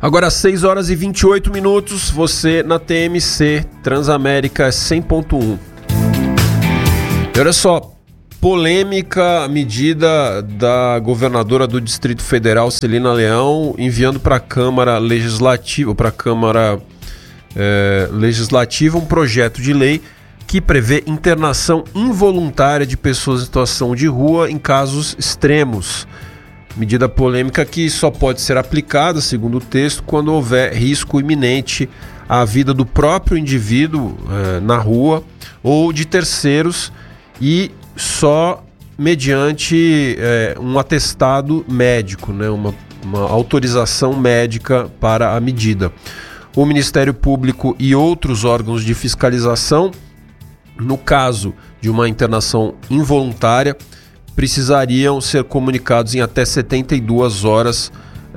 Agora 6h28, você na TMC Transamérica 100.1. E olha só, polêmica medida da governadora do Distrito Federal, Celina Leão, enviando para a Câmara Legislativa, um projeto de lei que prevê internação involuntária de pessoas em situação de rua em casos extremos. Medida polêmica que só pode ser aplicada, segundo o texto, quando houver risco iminente à vida do próprio indivíduo na rua ou de terceiros e só mediante um atestado médico, né, uma autorização médica para a medida. O Ministério Público e outros órgãos de fiscalização, no caso de uma internação involuntária, precisariam ser comunicados em até 72 horas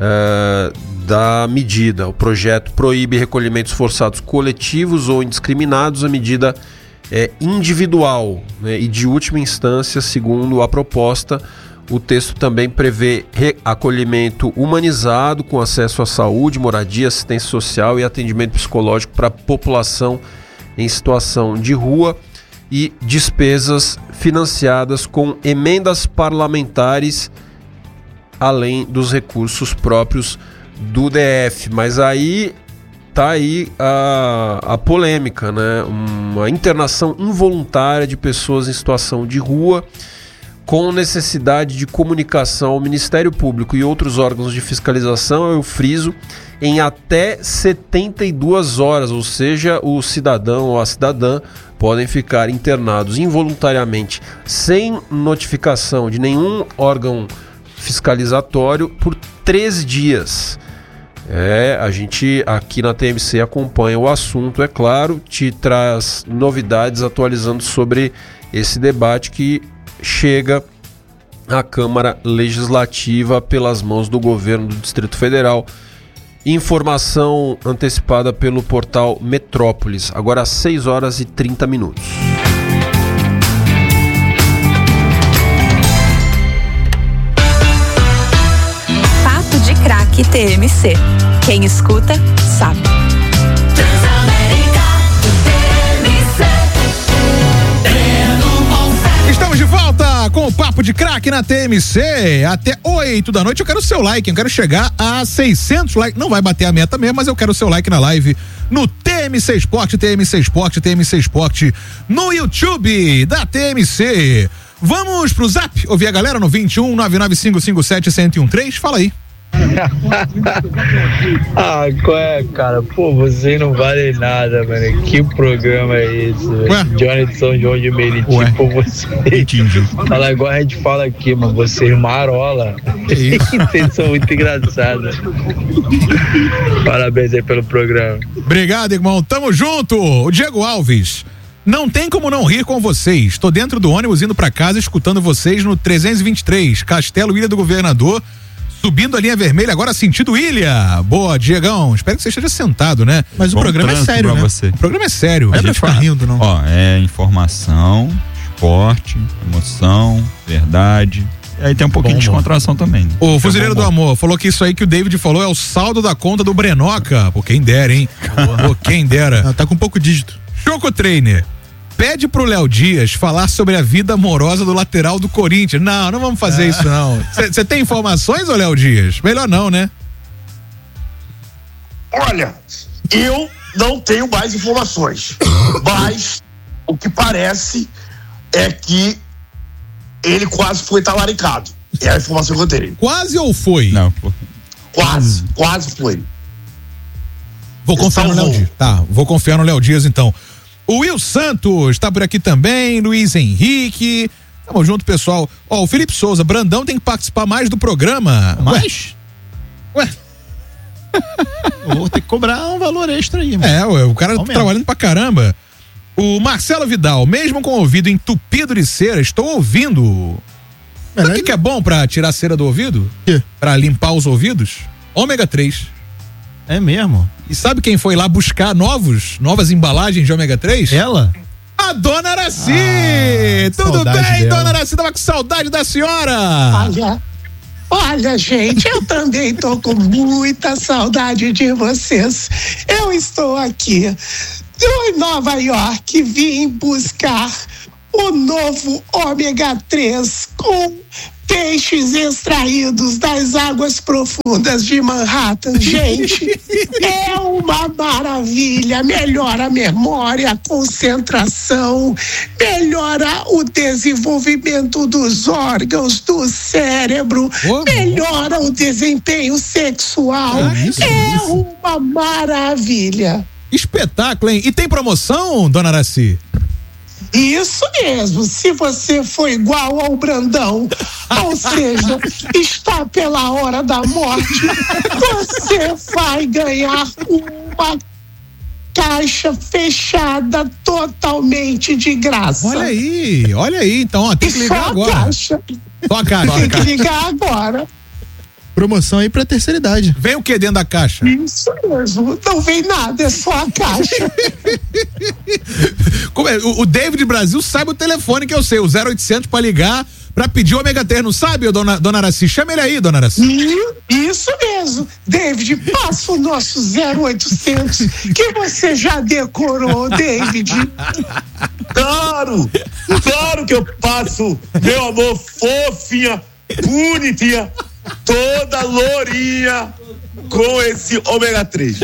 da medida. O projeto proíbe recolhimentos forçados coletivos ou indiscriminados. A medida é individual, né, e de última instância, segundo a proposta. O texto também prevê acolhimento humanizado com acesso à saúde, moradia, assistência social e atendimento psicológico para a população em situação de rua e despesas financiadas com emendas parlamentares, além dos recursos próprios do DF. Mas aí tá aí a polêmica, né? Uma internação involuntária de pessoas em situação de rua, com necessidade de comunicação ao Ministério Público e outros órgãos de fiscalização, eu friso, em até 72 horas, ou seja, o cidadão ou a cidadã podem ficar internados involuntariamente, sem notificação de nenhum órgão fiscalizatório, por 3 dias. A gente aqui na TMC acompanha o assunto, é claro, te traz novidades atualizando sobre esse debate que chega à Câmara Legislativa pelas mãos do governo do Distrito Federal. Informação antecipada pelo portal Metrópolis, agora às 6h30. Papo de Craque TMC. Quem escuta, sabe. Estamos de volta com o Papo de Craque na TMC até 8 da noite. Eu quero o seu like, eu quero chegar a 600 likes. Não vai bater a meta mesmo, mas eu quero o seu like na live no TMC Esporte, TMC Esporte, TMC Esporte no YouTube da TMC. Vamos pro Zap ouvir a galera no 21 99557 1013. Fala aí. Qual é, cara? Pô, vocês não valem nada, mano. Que programa é esse? Johnny de São João de Meriti, pô, vocês. Fala igual a gente fala aqui, mano. Vocês marola. Vocês são muito engraçados. Parabéns aí pelo programa. Obrigado, irmão. Tamo junto. O Diego Alves. Não tem como não rir com vocês. Tô dentro do ônibus indo pra casa escutando vocês no 323, Castelo Ilha do Governador. Subindo a linha vermelha, agora sentido Ilha. Boa, Diegão. Espero que você esteja sentado, né? Mas o programa é sério, né? Você. O programa é sério. Não é pra ficar rindo, não. Ó, é informação, esporte, emoção, verdade. E aí tem um pouquinho de descontração também. Né? O Fuzileiro do Amor falou que isso aí que o David falou é o saldo da conta do Brenoca. Pô, quem dera, hein? Pô, quem dera. Tá com pouco dígito. Choco Trainer. Pede pro Léo Dias falar sobre a vida amorosa do lateral do Corinthians. Não vamos fazer isso, não. Você tem informações, ô Léo Dias? Melhor não, né? Olha, eu não tenho mais informações. Mas o que parece é que ele quase foi talaricado. É a informação que eu tenho. Quase ou foi? Não. Quase foi. Vou confiar no Léo Dias. Tá, vou confiar no Léo Dias, então. O Will Santos está por aqui também, Luiz Henrique. Tamo junto, pessoal. Ó, o Felipe Souza, Brandão tem que participar mais do programa. Mais? Ué? Vou ter que cobrar um valor extra aí, mano. O cara tá trabalhando pra caramba. O Marcelo Vidal, mesmo com o ouvido entupido de cera, estou ouvindo. Sabe o que é bom pra tirar a cera do ouvido? Pra limpar os ouvidos? Ômega 3. É mesmo? E sabe quem foi lá buscar novas embalagens de ômega 3? Ela? A Dona Araci! Tudo bem, dela. Dona Araci? Tava com saudade da senhora! Olha, Olha, gente, eu também tô com muita saudade de vocês. Eu estou aqui em Nova York, vim buscar o novo ômega 3 com peixes extraídos das águas profundas de Manhattan. Gente, é uma maravilha. Melhora a memória, a concentração, melhora o desenvolvimento dos órgãos do cérebro, melhora o desempenho sexual. Uma maravilha. Espetáculo, hein? E tem promoção, dona Araci? Isso mesmo, se você for igual ao Brandão, ou seja, está pela hora da morte, você vai ganhar uma caixa fechada totalmente de graça. Olha aí, então, ó, tem que ligar agora. Caixa. Só a caixa. Tem que ligar agora. Promoção aí pra terceira idade. Vem o que dentro da caixa? Isso mesmo, não vem nada, é só a caixa. Como é? O David Brasil sabe o telefone que eu sei, o 0800 pra ligar, pra pedir o ômega 3, não sabe, dona Araci? Chama ele aí, dona Araci. Isso mesmo, David, passa o nosso 0800 que você já decorou, David. Claro que eu passo, meu amor, fofinha, bonitinha, toda lourinha com esse ômega 3.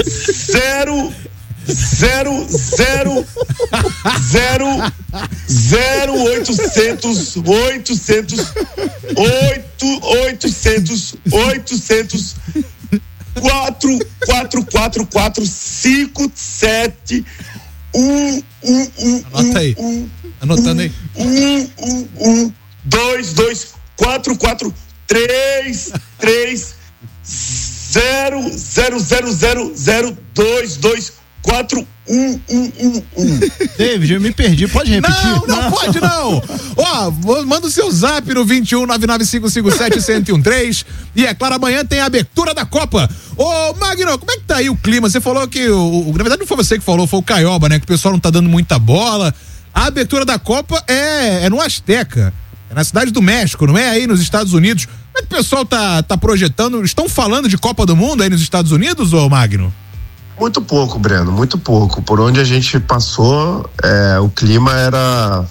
4444571. Anota aí. Anotando aí. 224433000002241111. David, eu me perdi, pode repetir? Não pode não. Ó, manda o seu zap no 21995571013 e é claro, amanhã tem a abertura da Copa. Ô Magno, como é que tá aí o clima? Você falou que, na verdade não foi você que falou, foi o Caioba, né, que o pessoal não tá dando muita bola. A abertura da Copa é no Azteca, é na cidade do México, não é aí nos Estados Unidos. Como é que o pessoal tá projetando, estão falando de Copa do Mundo aí nos Estados Unidos, ô Magno? Muito pouco, Breno, muito pouco. Por onde a gente passou, o clima era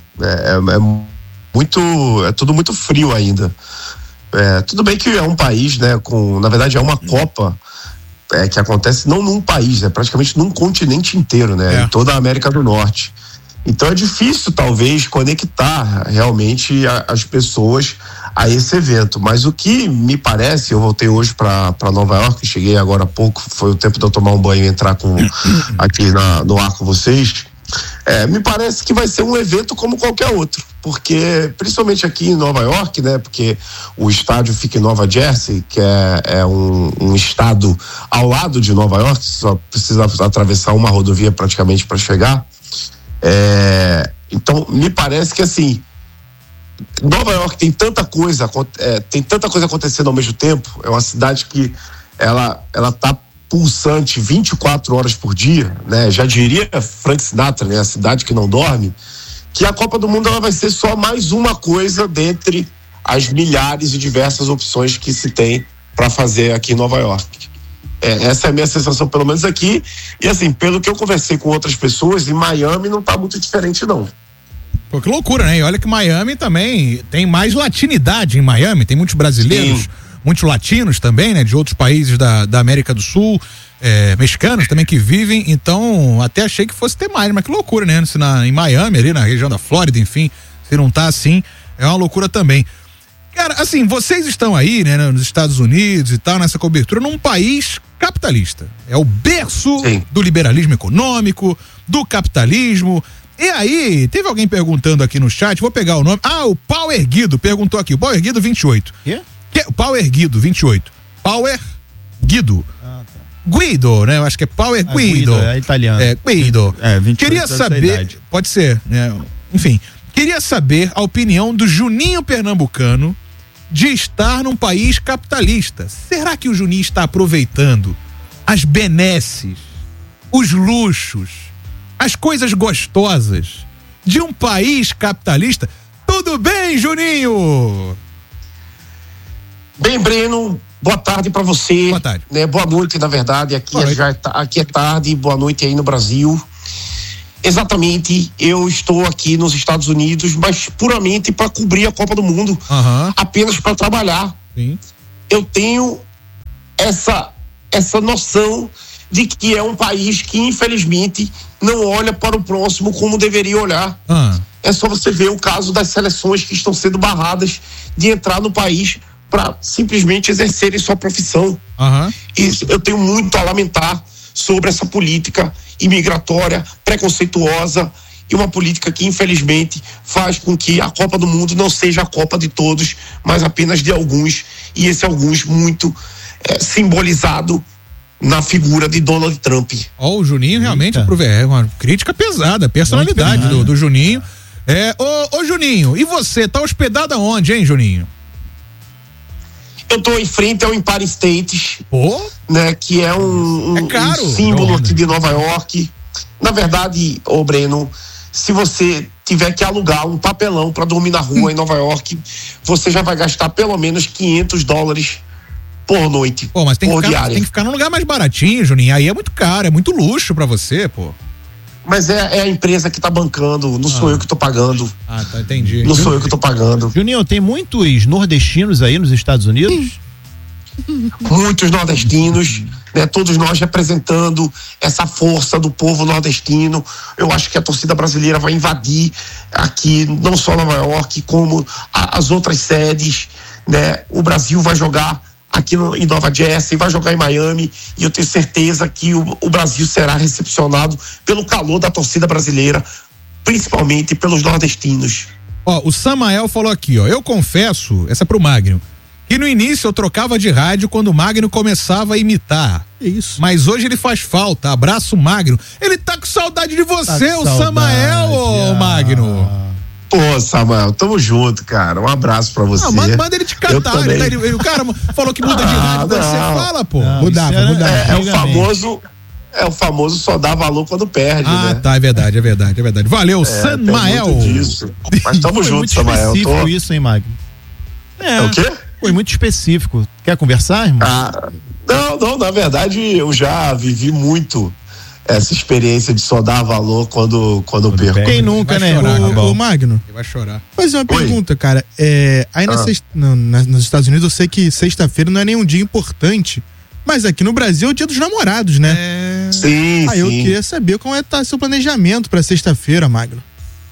tudo muito frio ainda. Tudo bem que é um país, né, na verdade é uma Copa que acontece não num país, praticamente num continente inteiro, né, em toda a América do Norte. Então é difícil talvez conectar realmente as pessoas a esse evento, mas o que me parece, eu voltei hoje para Nova York, cheguei agora há pouco, foi o tempo de eu tomar um banho e entrar aqui no ar com vocês. Me parece que vai ser um evento como qualquer outro, porque principalmente aqui em Nova York, né, porque o estádio fica em Nova Jersey, que é um estado ao lado de Nova York, só precisa atravessar uma rodovia praticamente para chegar. Então me parece que assim, Nova York tem tanta coisa acontecendo ao mesmo tempo, é uma cidade que ela tá pulsante 24 horas por dia, né? Já diria Frank Sinatra, né? A cidade que não dorme, que a Copa do Mundo ela vai ser só mais uma coisa dentre as milhares e diversas opções que se tem para fazer aqui em Nova York. Essa é a minha sensação, pelo menos aqui, e assim, pelo que eu conversei com outras pessoas, em Miami não tá muito diferente não. Pô, que loucura, né? E olha que Miami também tem mais latinidade em Miami, tem muitos brasileiros, muitos latinos também, né? De outros países da América do Sul, mexicanos também que vivem, então até achei que fosse ter mais, mas que loucura, né? Se em Miami, ali na região da Flórida, enfim, se não tá assim, é uma loucura também. Cara, assim, vocês estão aí, né, nos Estados Unidos e tal, nessa cobertura, num país capitalista. É o berço do liberalismo econômico, do capitalismo. E aí, teve alguém perguntando aqui no chat, vou pegar o nome. O Power Guido perguntou aqui, o Power Guido 28. Quê? Power Guido 28. Power Guido. Tá. Guido, né? Eu acho que é Power Guido. É italiano. Guido. 28 Queria saber, pode ser, né? Enfim, queria saber a opinião do Juninho Pernambucano de estar num país capitalista. Será que o Juninho está aproveitando as benesses, os luxos, as coisas gostosas de um país capitalista? Tudo bem, Juninho? Bem, Breno, boa tarde para você. Boa tarde. Né? Boa noite, na verdade. Aqui é tarde, boa noite aí no Brasil. Exatamente, eu estou aqui nos Estados Unidos, mas puramente para cobrir a Copa do Mundo, apenas para trabalhar. Sim. Eu tenho essa noção de que é um país que, infelizmente, não olha para o próximo como deveria olhar. É só você ver o caso das seleções que estão sendo barradas de entrar no país para simplesmente exercerem sua profissão. E eu tenho muito a lamentar sobre essa política imigratória preconceituosa e uma política que, infelizmente, faz com que a Copa do Mundo não seja a Copa de todos, mas apenas de alguns, e esse alguns muito simbolizado na figura de Donald Trump. O Juninho realmente é uma crítica pesada, a personalidade do Juninho. Ô Juninho, e você, tá hospedado aonde, hein, Juninho? Eu tô em frente ao Empire State, né, que é um símbolo aqui de Nova York. Na verdade, Breno, se você tiver que alugar um papelão para dormir na rua em Nova York, você já vai gastar pelo menos $500 por noite, mas tem diária. Tem que ficar num lugar mais baratinho, Juninho, aí é muito caro, é muito luxo para você, pô. Mas é a empresa que tá bancando, não sou eu que tô pagando. Tá, entendi. Não sou eu que tô pagando. Juninho, tem muitos nordestinos aí nos Estados Unidos? Muitos nordestinos, né? Todos nós representando essa força do povo nordestino. Eu acho que a torcida brasileira vai invadir aqui, não só Nova York, como as outras sedes, né? O Brasil vai jogar aqui em Nova Jersey, vai jogar em Miami, e eu tenho certeza que o Brasil será recepcionado pelo calor da torcida brasileira, principalmente pelos nordestinos. O Samael falou aqui, eu confesso, essa é pro Magno, que no início eu trocava de rádio quando o Magno começava a imitar. Isso. Mas hoje ele faz falta. Abraço, Magno. Ele tá com saudade de você, o Samael, Magno. Pô, Samuel, tamo junto, cara. Um abraço pra você. Manda ele te catar. O cara falou que muda de rádio, você fala, pô. Mudava. É o famoso só dá valor quando perde, né? Tá, é verdade. Valeu, Samael. Mas tamo junto, Samael. Muito específico isso, hein, Magno? O quê? Foi muito específico. Quer conversar, irmão? Não, na verdade eu já vivi muito essa experiência de só dar valor quando perco. Quem nunca, né? O Magno. Ele vai chorar. Fazer uma pergunta, cara. Aí nos Estados Unidos eu sei que sexta-feira não é nenhum dia importante, mas aqui no Brasil é o Dia dos Namorados, né? Sim, eu queria saber como tá seu planejamento pra sexta-feira, Magno.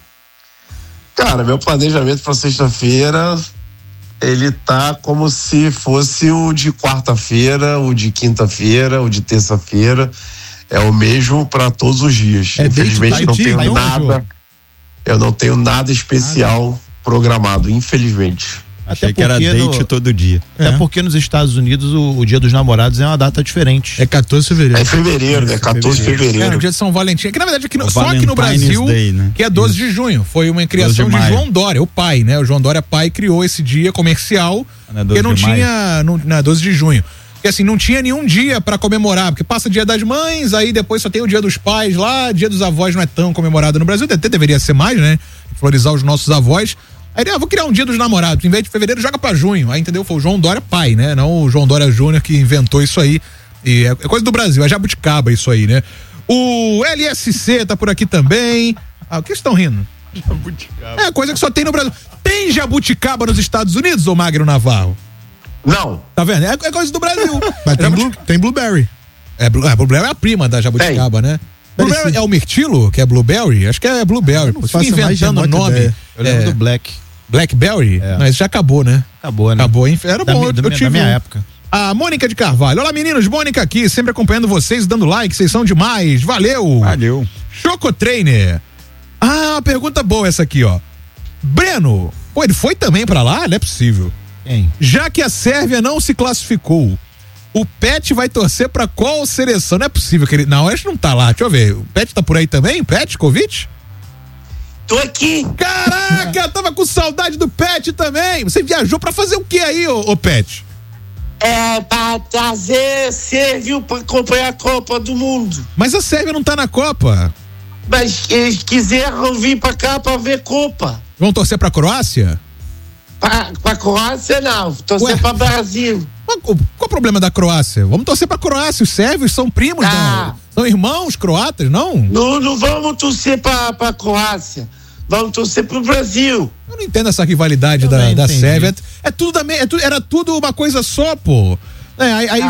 Cara, meu planejamento pra sexta-feira, ele tá como se fosse o de quarta-feira, o de quinta-feira, o de terça-feira. É o mesmo para todos os dias. Infelizmente não tenho nada. Eu não tenho nada especial programado, infelizmente. Achei que era date todo dia. Até porque nos Estados Unidos o Dia dos Namorados é uma data diferente. É 14 de fevereiro. É fevereiro, é 14 de fevereiro. É o dia de São Valentim. Que na verdade só aqui no Brasil, Day, né? que é 12 de junho. Foi uma criação de João Dória, o pai, né? O João Dória pai criou esse dia comercial, porque não tinha, na 12 de junho. Porque assim, não tinha nenhum dia pra comemorar, porque passa Dia das Mães, aí depois só tem o Dia dos Pais lá, Dia dos Avós não é tão comemorado no Brasil, até deveria ser mais, né? Florizar os nossos avós. Aí vou criar um Dia dos Namorados, em vez de fevereiro joga pra junho, aí entendeu? Foi o João Dória pai, né? Não o João Dória Júnior que inventou isso aí, e é coisa do Brasil, é jabuticaba isso aí, né? O LSC tá por aqui também. O que estão rindo? Jabuticaba. É coisa que só tem no Brasil. Tem jabuticaba nos Estados Unidos, ô Magno Navarro? Não. Tá vendo? É coisa do Brasil. Mas tem Blueberry. Blueberry é a prima da jabuticaba, né? Blueberry é o mirtilo, que é Blueberry? Acho que é Blueberry. Você fica inventando o nome. Eu lembro do Blackberry? Mas já acabou, né? Acabou, né? Acabou, era bom. Eu tive na minha época. A Mônica de Carvalho. Olá, meninos. Mônica aqui, sempre acompanhando vocês, dando like. Vocês são demais. Valeu. Choco Trainer. Uma pergunta boa essa aqui, ó. Breno, ele foi também pra lá? Não é possível. Quem? Já que a Sérvia não se classificou, o Pet vai torcer pra qual seleção? Não é possível que ele... Não, acho que não tá lá. Deixa eu ver. O Pet tá por aí também? Petkovic? Tô aqui. Caraca, tava com saudade do Pet também. Você viajou pra fazer o que aí, ô Pet? Pra trazer Sérvia pra acompanhar a Copa do Mundo. Mas a Sérvia não tá na Copa. Mas eles quiseram vir pra cá pra ver Copa. Vão torcer pra Croácia? Pra Croácia, não. Torcer pra Brasil. Qual o problema da Croácia? Vamos torcer pra Croácia. Os sérvios são primos, são irmãos croatas, não? Não vamos torcer pra Croácia. Vamos torcer pro Brasil. Eu não entendo essa rivalidade da Sérvia. Era tudo uma coisa só, pô. Aí